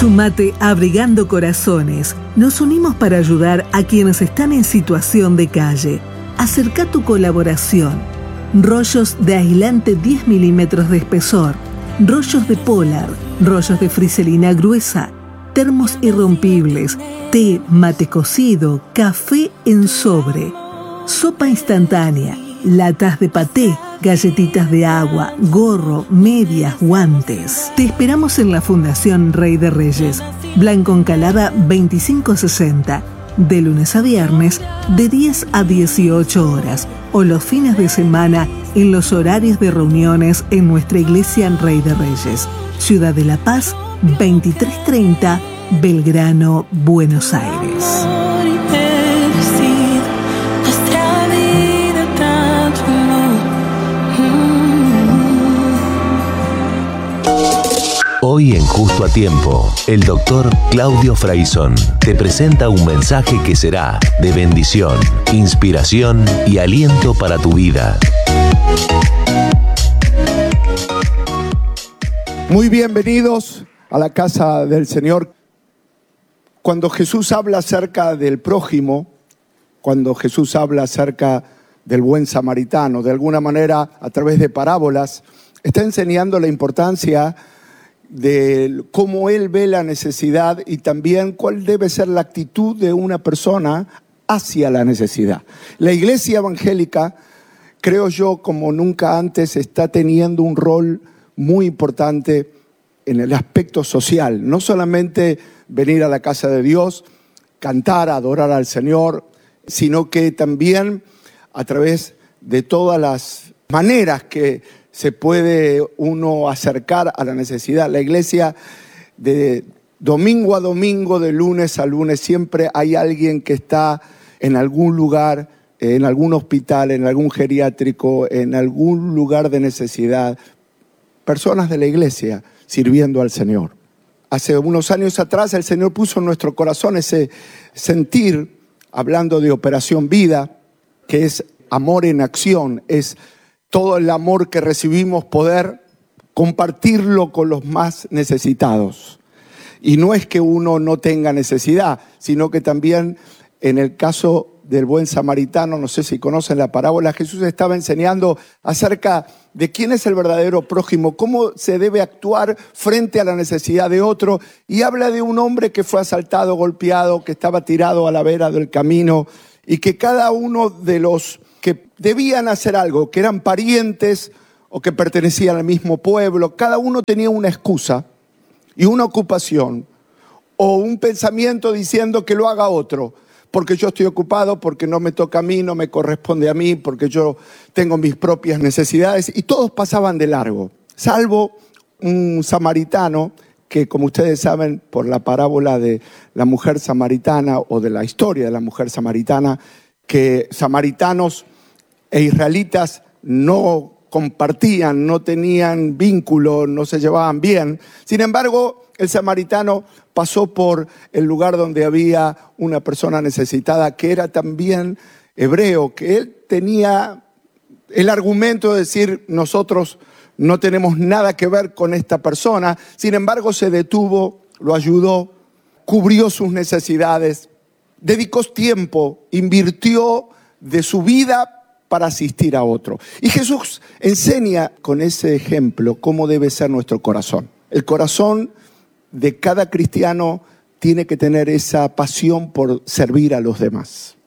Sumate a Abrigando Corazones. Nos unimos para ayudar a quienes están en situación de calle. Acerca tu colaboración. Rollos de aislante 10 milímetros de espesor, rollos de Polar, rollos de friselina gruesa, termos irrompibles, té, mate cocido, café en sobre, sopa instantánea, latas de paté, galletitas de agua, gorro, medias, guantes. Te esperamos en la Fundación Rey de Reyes, Blanco Encalada 2560, de lunes a viernes, de 10 a 18 horas, o los fines de semana en los horarios de reuniones en nuestra iglesia en Rey de Reyes, Ciudad de La Paz, 2330, Belgrano, Buenos Aires. Hoy en Justo a Tiempo, el doctor Claudio Fraison te presenta un mensaje que será de bendición, inspiración y aliento para tu vida. Muy bienvenidos a la casa del Señor. Cuando Jesús habla acerca del prójimo, cuando Jesús habla acerca del buen samaritano, de alguna manera a través de parábolas, está enseñando la importancia de cómo Él ve la necesidad y también cuál debe ser la actitud de una persona hacia la necesidad. La iglesia evangélica, creo yo, como nunca antes, está teniendo un rol muy importante en el aspecto social. No solamente venir a la casa de Dios, cantar, adorar al Señor, sino que también a través de todas las maneras que se puede uno acercar a la necesidad. La iglesia, de domingo a domingo, de lunes a lunes, siempre hay alguien que está en algún lugar, en algún hospital, en algún geriátrico, en algún lugar de necesidad. Personas de la iglesia sirviendo al Señor. Hace unos años atrás el Señor puso en nuestro corazón ese sentir, hablando de Operación Vida, que es amor en acción, es todo el amor que recibimos, poder compartirlo con los más necesitados. Y no es que uno no tenga necesidad, sino que también en el caso del buen samaritano, no sé si conocen la parábola, Jesús estaba enseñando acerca de quién es el verdadero prójimo, cómo se debe actuar frente a la necesidad de otro. Y habla de un hombre que fue asaltado, golpeado, que estaba tirado a la vera del camino y que cada uno de los que debían hacer algo, que eran parientes o que pertenecían al mismo pueblo, cada uno tenía una excusa y una ocupación o un pensamiento diciendo que lo haga otro, porque yo estoy ocupado, porque no me toca a mí, no me corresponde a mí, porque yo tengo mis propias necesidades, y todos pasaban de largo, salvo un samaritano que, como ustedes saben, por la parábola de la mujer samaritana o de la historia de la mujer samaritana, que samaritanos e israelitas no compartían, no tenían vínculo, no se llevaban bien. Sin embargo, el samaritano pasó por el lugar donde había una persona necesitada que era también hebreo, que él tenía el argumento de decir: nosotros no tenemos nada que ver con esta persona. Sin embargo, se detuvo, lo ayudó, cubrió sus necesidades, dedicó tiempo, invirtió de su vida para asistir a otro. Y Jesús enseña con ese ejemplo cómo debe ser nuestro corazón. El corazón de cada cristiano tiene que tener esa pasión por servir a los demás.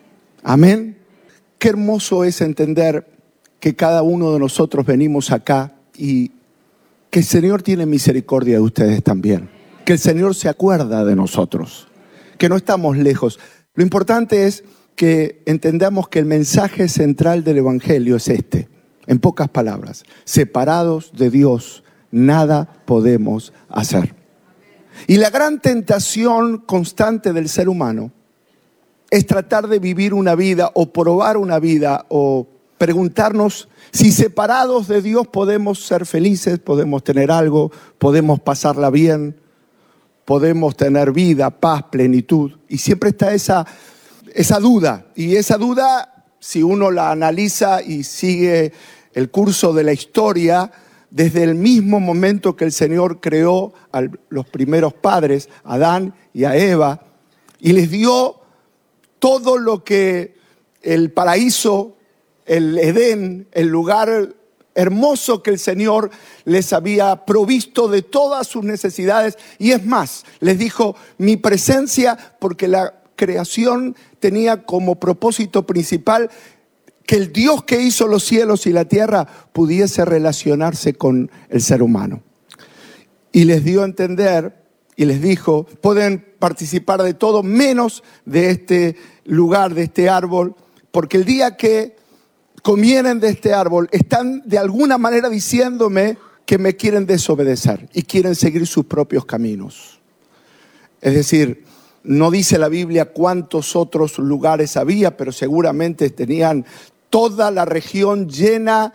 Amén. Qué hermoso es entender que cada uno de nosotros venimos acá y que el Señor tiene misericordia de ustedes también. Que el Señor se acuerda de nosotros, que no estamos lejos. Lo importante es que entendamos que el mensaje central del Evangelio es este, en pocas palabras: separados de Dios, nada podemos hacer. Y la gran tentación constante del ser humano es tratar de vivir una vida o probar una vida o preguntarnos si separados de Dios podemos ser felices, podemos tener algo, podemos pasarla bien, podemos tener vida, paz, plenitud. Y siempre está esa duda. Y esa duda, si uno la analiza y sigue el curso de la historia, desde el mismo momento que el Señor creó a los primeros padres, a Adán y a Eva, y les dio todo lo que el paraíso, el Edén, el lugar hermoso que el Señor les había provisto de todas sus necesidades. Y es más, les dijo, mi presencia, porque la creación tenía como propósito principal que el Dios que hizo los cielos y la tierra pudiese relacionarse con el ser humano. Y les dio a entender y les dijo, pueden participar de todo menos de este lugar, de este árbol, porque el día que comieren de este árbol están de alguna manera diciéndome que me quieren desobedecer y quieren seguir sus propios caminos. Es decir, no dice la Biblia cuántos otros lugares había, pero seguramente tenían toda la región llena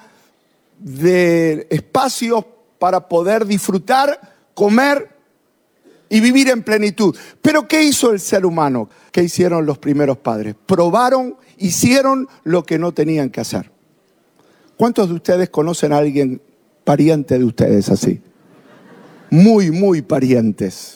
de espacios para poder disfrutar, comer y vivir en plenitud. Pero ¿qué hizo el ser humano? ¿Qué hicieron los primeros padres? Probaron, hicieron lo que no tenían que hacer. ¿Cuántos de ustedes conocen a alguien pariente de ustedes así? Muy parientes.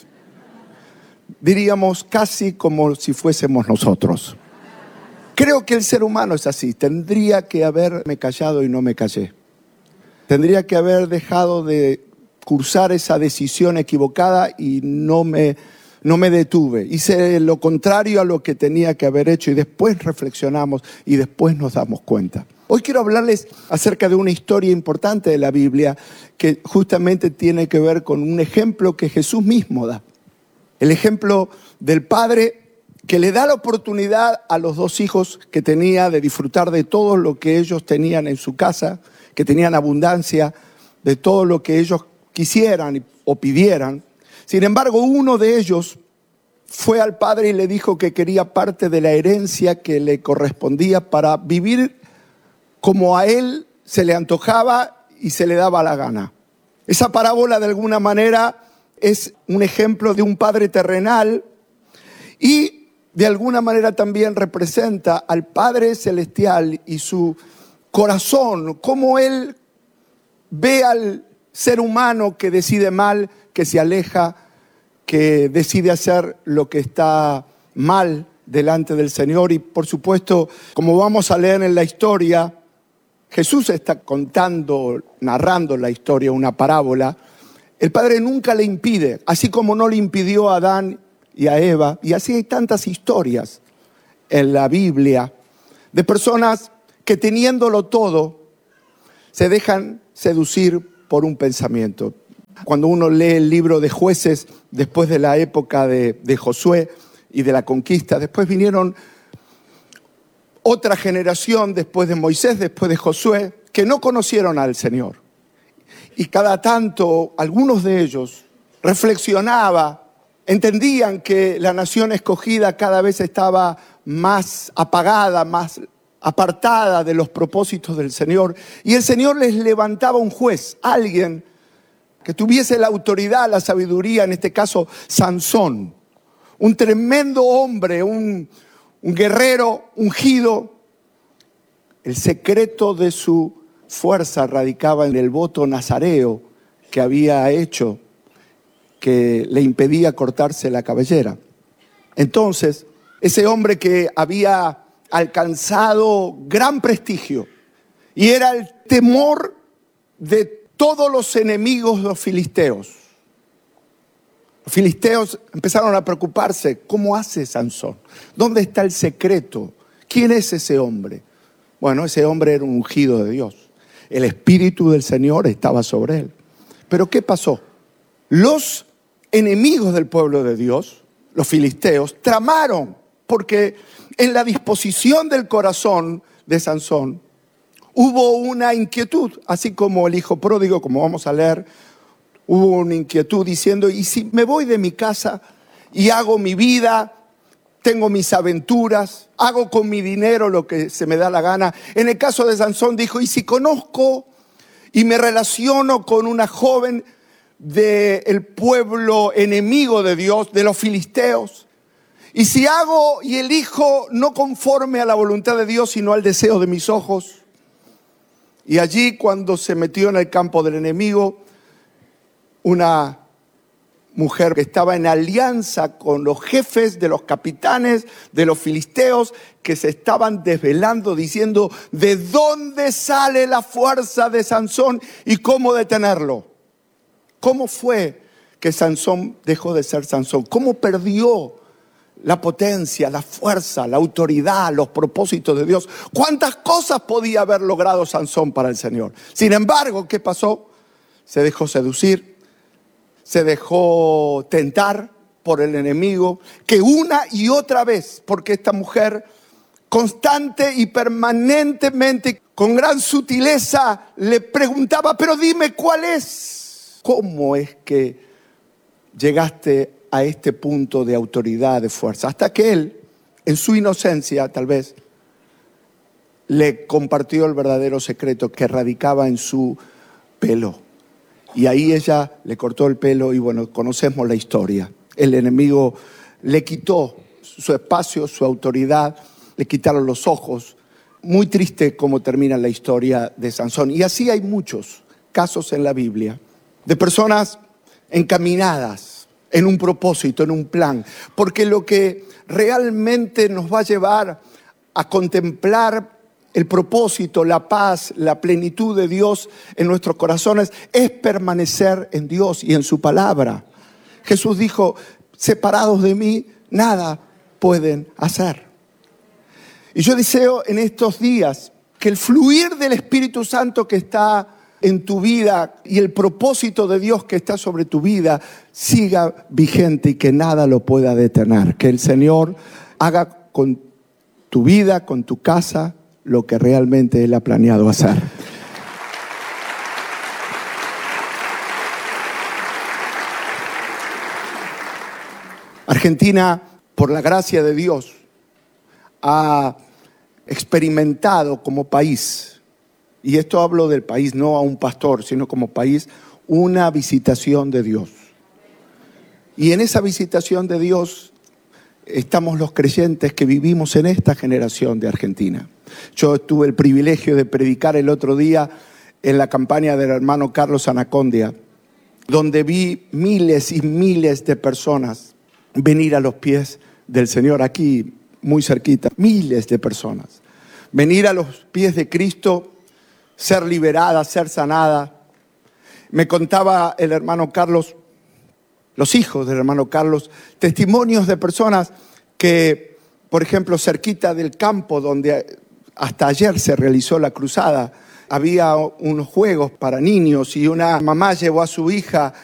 Diríamos casi como si fuésemos nosotros. Creo que el ser humano es así. Tendría que haberme callado y no me callé. Tendría que haber dejado de cursar esa decisión equivocada y no me detuve. Hice lo contrario a lo que tenía que haber hecho y después reflexionamos y después nos damos cuenta. Hoy quiero hablarles acerca de una historia importante de la Biblia que justamente tiene que ver con un ejemplo que Jesús mismo da. El ejemplo del padre que le da la oportunidad a los dos hijos que tenía de disfrutar de todo lo que ellos tenían en su casa, que tenían abundancia, de todo lo que ellos quisieran o pidieran. Sin embargo, uno de ellos fue al padre y le dijo que quería parte de la herencia que le correspondía para vivir como a él se le antojaba y se le daba la gana. Esa parábola de alguna manera es un ejemplo de un padre terrenal y de alguna manera también representa al Padre Celestial y su corazón, cómo Él ve al ser humano que decide mal, que se aleja, que decide hacer lo que está mal delante del Señor. Y por supuesto, como vamos a leer en la historia, Jesús está contando, narrando la historia, una parábola. El Padre nunca le impide, así como no le impidió a Adán y a Eva, y así hay tantas historias en la Biblia de personas que teniéndolo todo se dejan seducir por un pensamiento. Cuando uno lee el libro de Jueces, después de la época de Josué y de la conquista, después vinieron otra generación después de Moisés, después de Josué, que no conocieron al Señor. Y cada tanto, algunos de ellos entendían que la nación escogida cada vez estaba más apagada, más apartada de los propósitos del Señor. Y el Señor les levantaba un juez, alguien que tuviese la autoridad, la sabiduría, en este caso Sansón. Un tremendo hombre, un guerrero ungido. El secreto de su fuerza radicaba en el voto nazareo que había hecho, que le impedía cortarse la cabellera. Entonces, ese hombre que había alcanzado gran prestigio y era el temor de todos los enemigos de los filisteos. Los filisteos empezaron a preocuparse, ¿cómo hace Sansón? ¿Dónde está el secreto? ¿Quién es ese hombre? Bueno, ese hombre era un ungido de Dios. El Espíritu del Señor estaba sobre él. ¿Pero qué pasó? Los enemigos del pueblo de Dios, los filisteos, tramaron, porque en la disposición del corazón de Sansón hubo una inquietud, así como el hijo pródigo, como vamos a leer, hubo una inquietud diciendo, ¿y si me voy de mi casa y hago mi vida, tengo mis aventuras, hago con mi dinero lo que se me da la gana? En el caso de Sansón dijo, ¿y si conozco y me relaciono con una joven del pueblo enemigo de Dios, de los filisteos? Y si hago y elijo no conforme a la voluntad de Dios, sino al deseo de mis ojos. Y allí, cuando se metió en el campo del enemigo, una mujer que estaba en alianza con los jefes de los capitanes de los filisteos, que se estaban desvelando diciendo de dónde sale la fuerza de Sansón y cómo detenerlo. ¿Cómo fue que Sansón dejó de ser Sansón? ¿Cómo perdió la potencia, la fuerza, la autoridad, los propósitos de Dios? ¿Cuántas cosas podía haber logrado Sansón para el Señor? Sin embargo, ¿qué pasó? Se dejó seducir, se dejó tentar por el enemigo, que una y otra vez, porque esta mujer constante y permanentemente, con gran sutileza, le preguntaba, pero dime cuál es. ¿Cómo es que llegaste a este punto de autoridad, de fuerza? Hasta que él, en su inocencia tal vez, le compartió el verdadero secreto que radicaba en su pelo. Y ahí ella le cortó el pelo y bueno, conocemos la historia. El enemigo le quitó su espacio, su autoridad, le quitaron los ojos. Muy triste cómo termina la historia de Sansón. Y así hay muchos casos en la Biblia de personas encaminadas en un propósito, en un plan. Porque lo que realmente nos va a llevar a contemplar el propósito, la paz, la plenitud de Dios en nuestros corazones es permanecer en Dios y en su palabra. Jesús dijo, separados de mí, nada pueden hacer. Y yo deseo en estos días que el fluir del Espíritu Santo que está en tu vida y el propósito de Dios que está sobre tu vida siga vigente y que nada lo pueda detener. Que el Señor haga con tu vida, con tu casa, lo que realmente Él ha planeado hacer. Argentina, por la gracia de Dios, ha experimentado como país, y esto hablo del país, no a un pastor, sino como país, una visitación de Dios. Y en esa visitación de Dios estamos los creyentes que vivimos en esta generación de Argentina. Yo tuve el privilegio de predicar el otro día en la campaña del hermano Carlos Anacondia, donde vi miles y miles de personas venir a los pies del Señor, aquí muy cerquita, miles de personas. Venir a los pies de Cristo, ser liberada, ser sanada. Me contaba el hermano Carlos, los hijos del hermano Carlos, testimonios de personas que, por ejemplo, cerquita del campo donde hasta ayer se realizó la cruzada, había unos juegos para niños y una mamá llevó a su hija